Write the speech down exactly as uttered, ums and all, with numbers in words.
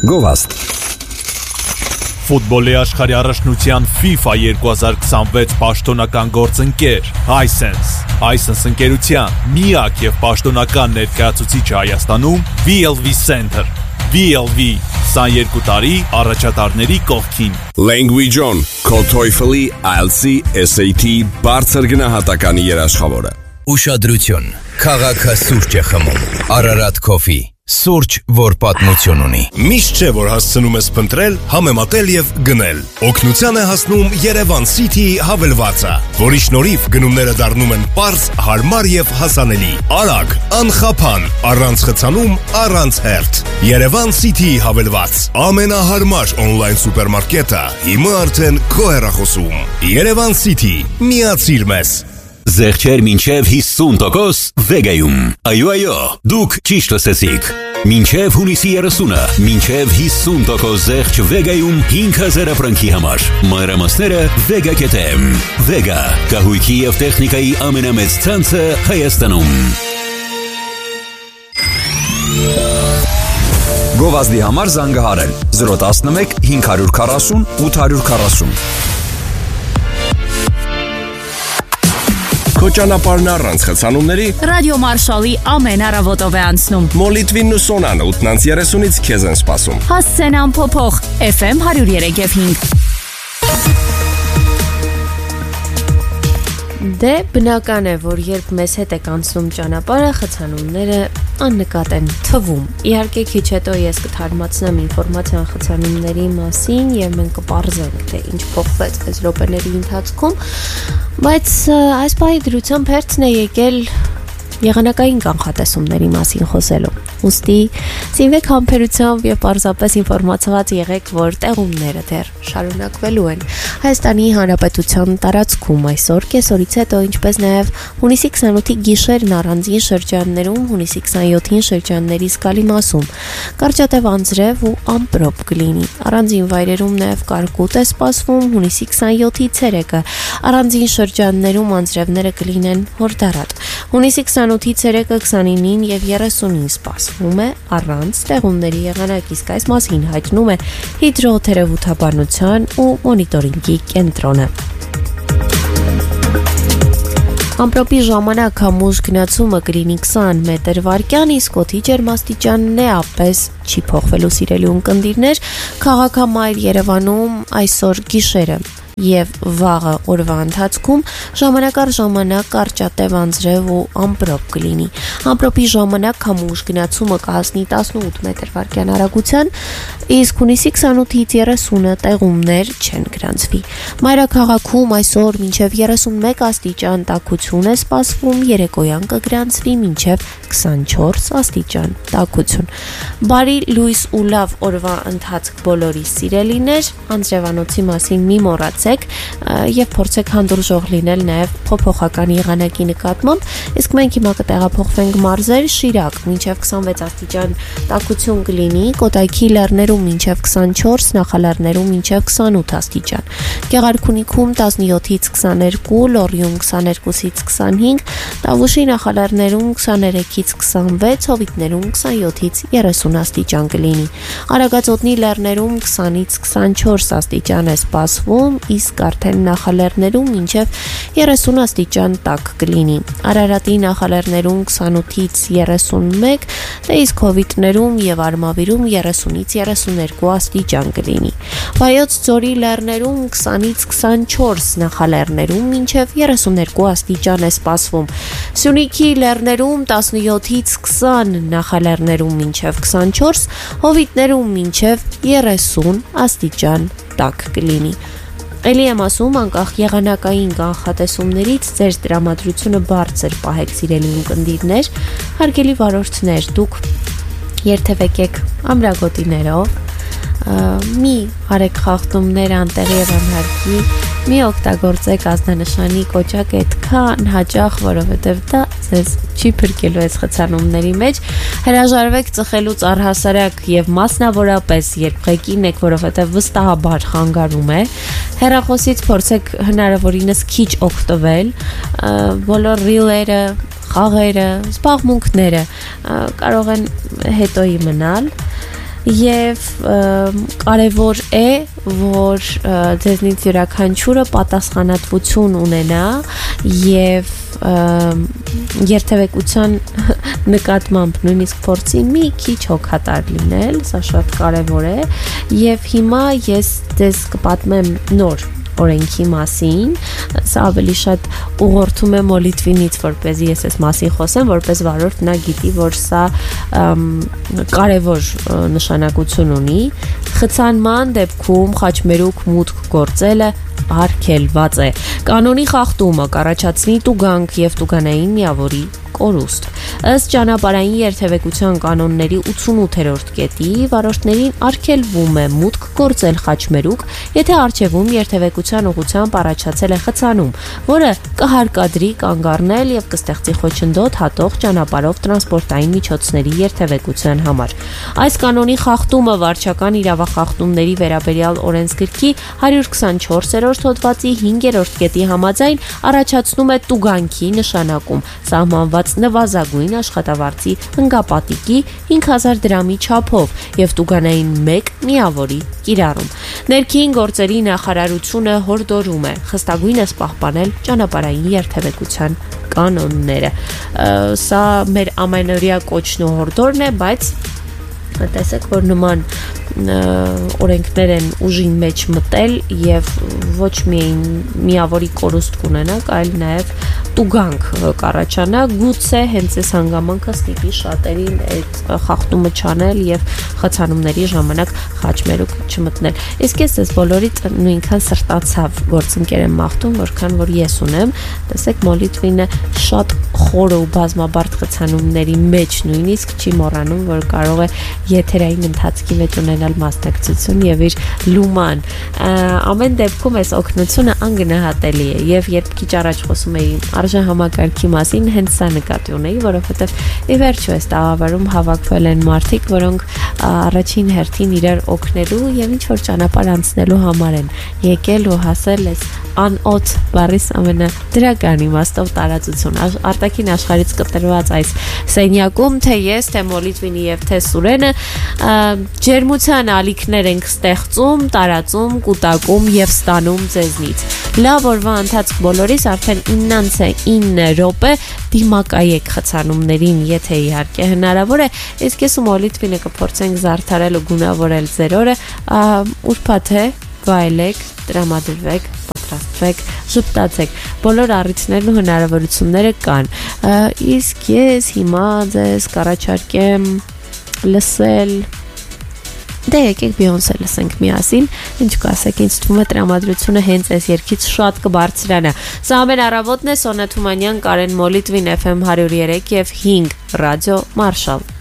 Գովաստ Ֆուտբոլի աշխարհի առաջնության FIFA երկու հազար քսանվեց պաշտոնական գործընկեր Hisense Hisense ընկերության միակ եւ պաշտոնական ներկայացուցիչը Հայաստանում V L V Center V L V քսաներկու տարի առաջատարների կողքին Language On TOEFL-ի I E L T S S A T բարձր գնահատականի երաշխավորը Ուշադրություն Քաղաքը սուրճ է խմում Ararat Coffee Սուրճ, որ պատմություն ունի Միշտ չէ, որ հասցնում ես փնտրել, համեմատել եւ գնել Օգնության է հասնում Երևան City-ի հավելվածը, որի շնորհիվ գնումները դառնում են պարզ, հարմար եւ հասանելի Արագ, անխափան, առանց խցանում, առանց հերթ Երևան City-ի հավելված Ամենահարմար on-line սուպերմարկետը Հիմա արդեն քո հեռախոսում Երևան City, միացիր մեզ Զեղչեր մինչև հիսուն տոկոս Վեգայում Այո, այո, դուք ճիշտ լսեցիք Մինչև հունիսի երեսունը Մինչև հիսուն տոկոս զեղչ Վեգայում հինգ հազար ապրանքի համար Մանրամասները Vega.am Vega, կահույքի և տեխնիկայի ամենամեծ ցանցը Հայաստանում Գովազդի համար զանգահարել զրո տասնմեկ հինգ հարյուր քառասուն ութ հարյուր քառասուն Քո ճանապարհն առանց խցանումների Ռադիո Մարշալի ամեն առավոտով է անցնում Մոլիտվին ու Սոնանը ութ երեսունից քեզ են սպասում Հասցեն ամփոփող F M one oh three point five Դե բնական է, որ երբ մեզ հետ եք անցնում ճանապարհը, խցանումները աննկատ են թվում։ Իհարկե քիչ հետո ես կթարմացնեմ ինֆորմացիան խցանումների մասին եւ մենք կպարզենք, թե ինչ փոխվեց այս րոպեների ընթացքում, բայց այս պահի դրությամբ հերթն է եկել եղանակային կանխատեսումների մասին խոսելու։ Ուստի սինվեք համբերությամբ եւ պարզապես ինֆորմացված եղեք, որ տեղումները դեռ շարունակվելու են։ Հայաստանի Հանրապետության տարածքում այսօր կեսօրից հետո, ինչպես նաեւ հունիսի քսանութի գիշերն առանձին շրջաններում, հունիսի քսանյոթին շրջանների զգալի մասում կարճատև անձրև ու ամպրոպ կլինի։ Առանձին վայրերում նաեւ կարկուտ է սպասվում, հունիսի քսանյոթի ցերեկը առանձին շրջաններում անձրևները կլինեն հորդառատ։ Հունիսի քսանութի ցերեկը քսանինին եւ երեսունին սպասվում է առանց տեղումների եղանակի, իսկ այս մասին հայտնում է հիդրոթերապևտաբանության ու մոնիտորինգի կենտրոնը։ Ամպրոպի ժամանակ համուժ գնացումը կլինի քսան մետր վարկյան, իսկ օդի ջերմաստիճանն էապես չի փոխվելու սիրելի ունկնդիրներ, քաղաքամայր Երևանում այսօր գիշերը եւ վաղը օրվա ընթացքում ժամանակ առ ժամանակ կարճատև անձրև ու ամպրոպ կլինի։ Ամպրոպի ժամանակ համուժ գնացումը կհասնի տասնութ մետր վարկյան արագության, իսկ հունիսի քսանութից երեսունը տեղումներ չեն գրանցվի։ Մայրաքաղաքում այսօր մինչև երեսունմեկ աստիճան տաքություն է սպասվում, երեկոյան կգրանցվի մինչև քսանչորս աստիճան տաքություն։ Բարի լույս ու լավ օրվա ընթացք բոլորի սիրելիներ, անձրևանոցի մասին մի մոռացեք եւ փորձեք հանդուրժող լինել նաեւ փոփոխական եղանակի նկատմամբ, իսկ մենք հիմա կտեղափոխվենք մարզեր, Շիրակ մինչև քսանվեց աստիճան տաքություն կլինի, Կոտայքի լեռներում մինչև քսանչորս, Նախալեռներում մինչև քսանութ աստիճան, Գեղարքունիքում տասնյոթից քսաներկու, Լոռիում քսաներկուսից քսանհինգ, Տավուշի նախալեռներում քսաներեքից քսանվեց, Հովիտներում քսանյոթից երեսուն աստիճան կլինի, Արագածոտնի լեռներում քսանից քսանչորս աստիճան է սպասվում, իսկ արդեն նախալեռներում մինչև երեսուն աստիճան տաք կլինի, Արարատի նախալեռներում քսանութից երեսունմեկ, դե իսկ Հովիտներում եւ Արմավիրում երեսունից երեսուներկու աստիճան կլինի, Վայոց ձորի լեռներում քսանից քսանչորս, նախալեռներում մինչև երեսուներկու աստիճան է սպասվում, Սյունիքի լեռներում տասնյոթից քսան, նախալեռներում մինչև քսանչորս, Հովիտներում մինչև երեսուն աստիճան տաք կլինի։ Էլի եմ ասում, անկախ եղանակային կանխատեսումներից ձեր տրամադրությունը բարձր պահեք սիրելի ունկնդիրներ, հարգելի վարորդներ, դուք երթևեկեք ամրագոտիներով, մի արեք խախտումներ անտեղի եւ անհարկի, մի օգտագործեք ազդանշանի կոճակ այդքան հաճախ, որովհետև դա ձեզ չի փրկելու այս խցանումների մեջ, հրաժարվեք ծխելուց առհասարակ եւ մասնավորապես երբ ղեկին եք, որովհետև վստահաբար խանգարում է, հեռախոսից փորձեք հնարավորինս քիչ օգտվել, բոլոր ռիլերը, խաղերը, զբաղմունքները կարող են հետոյի մնալ, Եվ կարևոր է, որ ձեզնից յուրաքանչյուրը պատասխանատվություն ունենա եւ երթևեկության նկատմամբ նույնիսկ փորձի մի քիչ հոգատար լինել, սա շատ կարևոր է եւ հիմա ես ձեզ կպատմեմ նոր օրենքի մասին, սա ավելի շատ ուղղորդում է մոլիտվինից, որպեսզի ես այս մասին խոսեմ, որպես վարորդ նա գիտի, որ սա կարևոր նշանակություն ունի։ Խցանման դեպքում խաչմերուկ մուտք գործելը արգելված է։ Կանոնի խախտումը կառաջացնի տուգանք եւ տուգանային միավորի կորուստ։ Ըստ ճանապարհային երթևեկության կանոնների ութսունութերորդ կետի վարորդներին արգելվում է մուտք գործել խաչմերուկ, եթե առջևում երթևեկության ուղղությամբ առաջացել է խցանում, որը կհարկադրի կանգ առնել եւ կստեղծի խոչընդոտ հատող ճանապարհով տրանսպորտային միջոցների երթևեկության համար։ Այս կանոնի խախտումը վարչական իրավախախտումների վերաբերյալ օրենսգրքի հարյուր քսանչորսերորդ հոդվածի հինգերորդ կետի համաձայն առաջացնում է տուգանքի նշանակում, սահմանված նվազագույն աշխատավարձի հնգապատիկի հինգ հազար դրամի չափով եւ տուգանային մեկ միավորի կիրառում։ Ներքին գործերի նախարարությունը հորդորում է խստագույնս պահպանել ճանապարհային երթևեկության կանոնները։ Սա մեր ամենօրյա կոչն ու հորդորն է, բայց տեսեք, որ նման օրենքներ են ուժին մեջ մտել եւ ոչ միայն միավորի կորուստ կունենանք, այլ նաեւ տուգանք կառաջանա, գուցե հենց այս հանգամանքը ստիպի շատերին այդ խախտումը չանել եւ խցանումների ժամանակ խաչմերուկ չմտնել։ Իսկ ես այս բոլորից նույնքան սրտացավ գործընկեր եմ մաղթում, որքան որ ես ունեմ։ Տեսեք, մոլիտվինը շատ խորը ու բազմաբարդ խցանումների մեջ նույնիսկ չի մոռանում, որ կարող է եթերային ընթացքի մեջ ունենալ մասնակցություն եւ իր լուման։ Ամեն դեպքում այս օգնությունը անգնահատելի է եւ երբ քիչ առաջ խոսում էի արժեհամակարգի մասին, հենց սա նկատի ունեի, որովհետեւ ի վերջո այս տաղավարում հավաքվել են մարդիկ, որոնք առաջին հերթին իրար օգնելու եւ ինչ որ ճանապարհ անցնելու համար են եկել ու հասել այս անօթ բառիս ամենադրական իմաստով տարածություն արտաքին աշխարհից կտրված այս սենյակում, թե ես, թե Մոլիտվինի եւ թե Սուրենը ջերմության ալիքներ ենք ստեղծում, տարածում, կուտակում եւ ստանում ձեզնից։ Լավ օրվա ընթացք բոլորիս, արդեն իննանց է ինը րոպե, դիմակայեք խցանումներին, եթե իհարկե հնարավոր է, իսկ ես ու Մոլիտվինը կփորձենք զարդարել ու գունավորել ձեր օրը, ուրբաթ է, վայելեք, տրամադրվեք, պատրաստվեք, ժպտացեք, բոլոր առիթներն ու հնարավորությունները կան։ Իսկ ես հիմա ձեզ կառաջարկեմ լսել, դե եկեք Բիոնսե լսենք միասին, ինչ կասեք, ինձ թվում է տրամադրությունը հենց այս երգից շատ կբարձրանա։ Սա ամեն առավոտն է, Սոնա Թումանյան, Կարեն Մոլիտվին, Էֆ Էմ հարյուր երեք եւ հինգ ռադիո Մարշալ։